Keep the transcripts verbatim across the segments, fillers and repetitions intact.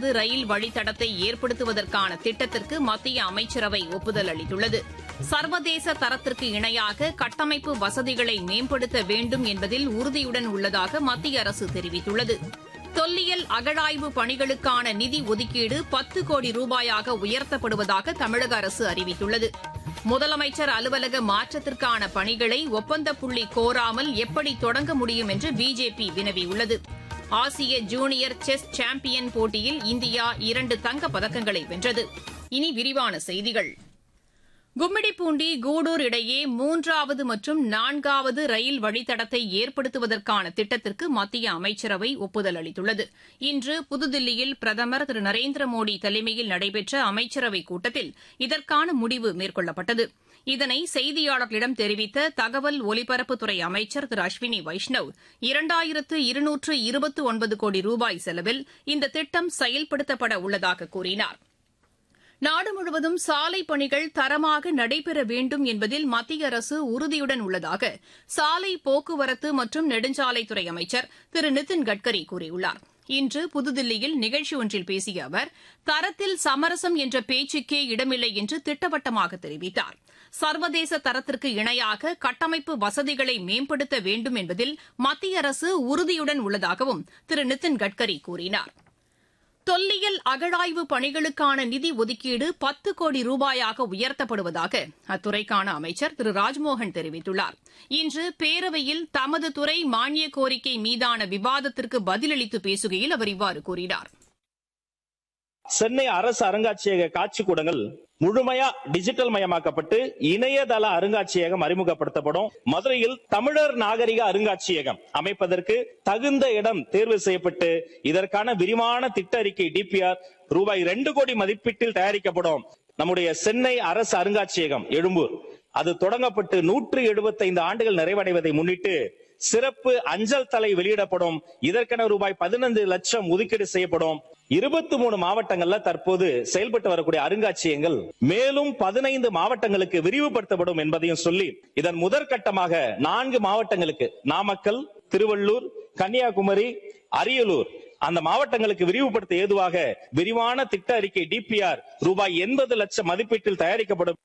அகழாய்வு ரயில் வழித்தடத்தை ஏற்படுத்துவதற்கான திட்டத்திற்கு மத்திய அமைச்சரவை ஒப்புதல் அளித்துள்ளது. சர்வதேச தரத்திற்கு இணையாக கட்டமைப்பு வசதிகளை மேம்படுத்த வேண்டும் என்பதில் உறுதியுடன் உள்ளதாக மத்திய அரசு தெரிவித்துள்ளது. தொல்லியல் அகழாய்வு பணிகளுக்கான நிதி ஒதுக்கீடு பத்து கோடி ரூபாயாக உயர்த்தப்படுவதாக தமிழக அரசு அறிவித்துள்ளது. முதலமைச்சர் அலுவலக மாற்றத்திற்கான பணிகளை ஒப்பந்த புள்ளி கோராமல் எப்படி தொடங்க முடியும் என்று பிஜேபி வினவியுள்ளது. ஆசிய ஜூனியர் செஸ் சாம்பியன் போட்டியில் இந்தியா இரண்டு தங்கப் பதக்கங்களை வென்றது. இனி விரிவான செய்திகள். கும்மிடிப்பூண்டி கூடூர் இடையே மூன்றாவது மற்றும் நான்காவது ரயில் வழித்தடத்தை ஏற்படுத்துவதற்கான திட்டத்திற்கு மத்திய அமைச்சரவை ஒப்புதல் அளித்துள்ளது. இன்று புதுதில்லியில் பிரதமர் திரு நரேந்திர மோடி தலைமையில் நடைபெற்ற அமைச்சரவைக் கூட்டத்தில் இதற்கான முடிவு மேற்கொள்ளப்பட்டது. இதனை செய்தியாளர்களிடம் தெரிவித்த தகவல் ஒலிபரப்புத்துறை அமைச்சர் திரு அஸ்வினி வைஷ்ணவ், இரண்டாயிரத்து இருநூற்று இருபத்தி ஒன்பது கோடி ரூபாய் செலவில் இந்த திட்டம் செயல்படுத்தப்பட உள்ளதாக கூறினார். நாடு முழுவதும் சாலை பணிகள் தரமாக நடைபெற வேண்டும் என்பதில் மத்திய அரசு உறுதியுடன் உள்ளதாக சாலை போக்குவரத்து மற்றும் நெடுஞ்சாலைத்துறை அமைச்சர் திரு நிதின் கட்கரி கூறியுள்ளார். இன்று புதுதில்லியில் நிகழ்ச்சி ஒன்றில் பேசிய அவர், தரத்தில் சமரசம் என்ற பேச்சுக்கே இடமில்லை என்று திட்டவட்டமாக தெரிவித்தார். சர்வதேச தரத்திற்கு இணையாக கட்டமைப்பு வசதிகளை மேம்படுத்த வேண்டும் என்பதில் மத்திய அரசு உறுதியுடன் உள்ளதாகவும் திரு நிதின் கட்கரி கூறினார். தொல்லியல் அகழாய்வு பணிகளுக்கான நிதி ஒதுக்கீடு பத்து கோடி ரூபாயாக உயர்த்தப்படுவதாக அத்துறைக்கான அமைச்சர் திரு ராஜ்மோகன் தெரிவித்துள்ளார். இன்று பேரவையில் தமது துறை மானிய கோரிக்கை மீதான விவாதத்திற்கு பதிலளித்து பேசுகையில் அவர் இவ்வாறு கூறினார். சென்னை அரசு அருங்காட்சியக காட்சிக்கூடங்கள் முழுமையா டிஜிட்டல் மயமாக்கப்பட்டு இணையதள அருங்காட்சியகம் அறிமுகப்படுத்தப்படும். மதுரையில் தமிழர் நாகரிக அருங்காட்சியகம் அமைப்பதற்கு தகுந்த இடம் தேர்வு செய்யப்பட்டு இதற்கான விரிவான திட்ட அறிக்கை டிபிஆர் ரூபாய் இரண்டு கோடி மதிப்பீட்டில் தயாரிக்கப்படும். நம்முடைய சென்னை அரசு அருங்காட்சியகம் எழும்பூர் அது தொடங்கப்பட்டு நூற்று எழுபத்தி ஐந்து ஆண்டுகள் நிறைவடைவதை முன்னிட்டு சிறப்பு அஞ்சல் தலை வெளியிடப்படும். இதற்கென ரூபாய் பதினைந்து லட்சம் ஒதுக்கீடு செய்யப்படும். இருபத்தி மூணு மாவட்டங்கள்ல தற்போது செயல்பட்டு வரக்கூடிய அருங்காட்சியகங்கள் மேலும் பதினைந்து மாவட்டங்களுக்கு விரிவுபடுத்தப்படும் என்பதையும் சொல்லி, இதன் முதற்கட்டமாக நான்கு மாவட்டங்களுக்கு நாமக்கல், திருவள்ளூர், கன்னியாகுமரி, அரியலூர் அந்த மாவட்டங்களுக்கு விரிவுபடுத்த ஏதுவாக விரிவான திட்ட அறிக்கை டிபிஆர் ரூபாய் எண்பது லட்சம் மதிப்பீட்டில் தயாரிக்கப்படும்.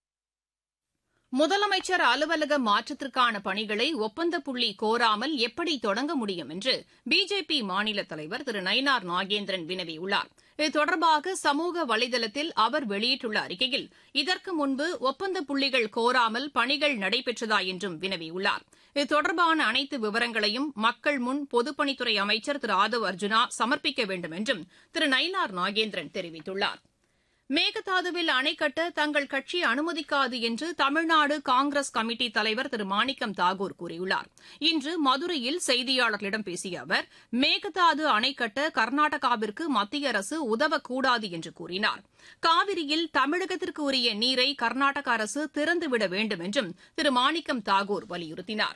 முதலமைச்சர் அலுவலக மாற்றத்திற்கான பணிகளை ஒப்பந்த புள்ளி கோராமல் எப்படி தொடங்க முடியும் என்று பிஜேபி மாநில தலைவர் திரு நயினார் நாகேந்திரன் வினவியுள்ளார். இது தொடர்பாக சமூக வலைதளத்தில் அவர் வெளியிட்டுள்ள அறிக்கையில், இதற்கு முன்பு ஒப்பந்த புள்ளிகள் கோராமல் பணிகள் நடைபெற்றதா என்றும் வினவியுள்ளார். இது தொடர்பான அனைத்து விவரங்களையும் மக்கள் முன் பொதுப்பணித்துறை அமைச்சர் திரு ஆதவ் அர்ஜுனா சமர்ப்பிக்க வேண்டும் என்றும் திரு நயினார் நாகேந்திரன் தெரிவித்துள்ளார். மேகதாதுவில் அணை கட்ட தங்கள் கட்சி அனுமதிக்காது என்று தமிழ்நாடு காங்கிரஸ் கமிட்டி தலைவர் திரு மாணிக்கம் தாகூர் கூறியுள்ளார். இன்று மதுரையில் செய்தியாளர்களிடம் பேசிய அவர், மேகதாது அணை கட்ட கர்நாடகாவிற்கு மத்திய அரசு உதவக்கூடாது என்று கூறினார். காவிரியில் தமிழகத்திற்கு உரிய நீரை கர்நாடக அரசு திறந்துவிட வேண்டும் என்றும் திரு மாணிக்கம் தாகூர் வலியுறுத்தினார்.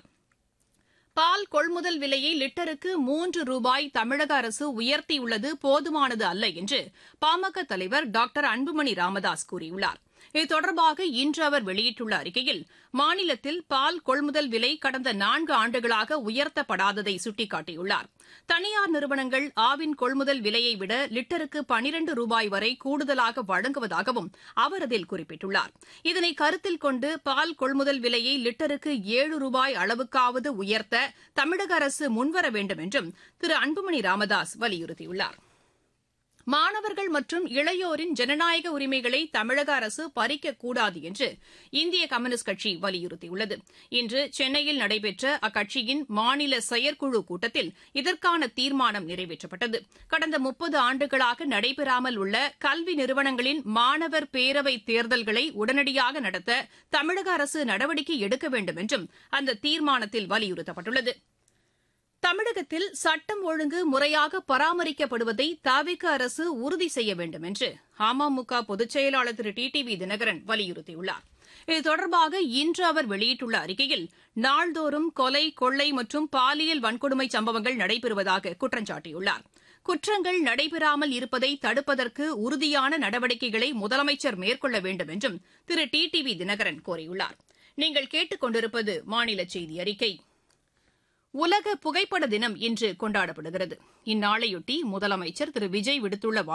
பால் கொள்முதல் விலையை லிட்டருக்கு மூன்று ரூபாய் தமிழக அரசு உயர்த்தியுள்ளது போதுமானது அல்ல என்று பாமக தலைவர் டாக்டர் அன்புமணி ராமதாஸ் கூறியுள்ளார். இது தொடர்பாக இன்று அவர் வெளியிட்டுள்ள அறிக்கையில், மாநிலத்தில் பால் கொள்முதல் விலை கடந்த நான்கு ஆண்டுகளாக உயர்த்தப்படாததை சுட்டிக்காட்டியுள்ளார். தனியார் நிறுவனங்கள் ஆவின் கொள்முதல் விலையை விட லிட்டருக்கு பனிரண்டு ரூபாய் வரை கூடுதலாக வழங்குவதாகவும் அவர் அதில் குறிப்பிட்டுள்ளார். இதனை கருத்தில் கொண்டு பால் கொள்முதல் விலையை லிட்டருக்கு ஏழு ரூபாய் அளவுக்காவது உயர்த்த தமிழக அரசு முன்வர வேண்டும் என்றும் திரு அன்புமணி ராமதாஸ் வலியுறுத்தியுள்ளார். மாணவர்கள் மற்றும் இளையோரின் ஜனநாயக உரிமைகளை தமிழக அரசு பறிக்கக்கூடாது என்று இந்திய கம்யூனிஸ்ட் கட்சி வலியுறுத்தியுள்ளது. இன்று சென்னையில் நடைபெற்ற அக்கட்சியின் மாநில செயற்குழு கூட்டத்தில் இதற்கான தீர்மானம் நிறைவேற்றப்பட்டது. கடந்த முப்பது ஆண்டுகளாக நடைபெறாமல் உள்ள கல்வி நிறுவனங்களின் மாணவர் பேரவை தேர்தல்களை உடனடியாக நடத்த தமிழக அரசு நடவடிக்கை எடுக்க வேண்டும் என்றும் அந்த தீர்மானத்தில் வலியுறுத்தப்பட்டுள்ளது. தமிழகத்தில் சட்டம் ஒழுங்கு முறையாக பராமரிக்கப்படுவதை தவிக அரசு உறுதி செய்ய வேண்டும் என்று அமமுக பொதுச் செயலாளர் திரு டி டி வி தினகரன் வலியுறுத்தியுள்ளார். இது தொடர்பாக இன்று அவர் வெளியிட்டுள்ள அறிக்கையில், நாள்தோறும் கொலை, கொள்ளை மற்றும் பாலியல் வன்கொடுமை சம்பவங்கள் நடைபெறுவதாக குற்றம் சாட்டியுள்ளார். குற்றங்கள் நடைபெறாமல் இருப்பதை தடுப்பதற்கு உறுதியான நடவடிக்கைகளை முதலமைச்சர் மேற்கொள்ள வேண்டும் என்றும் திரு டி டி வி தினகரன் கோரியுள்ளார். நீங்கள் கேட்டுக் கொண்டிருப்பது மாநில செய்தி அறிக்கை. உலக புகைப்பட தினம் இன்று கொண்டாடப்படுகிறது. இந்நாளையொட்டி முதலமைச்சர் திரு விஜய் விடுத்துள்ள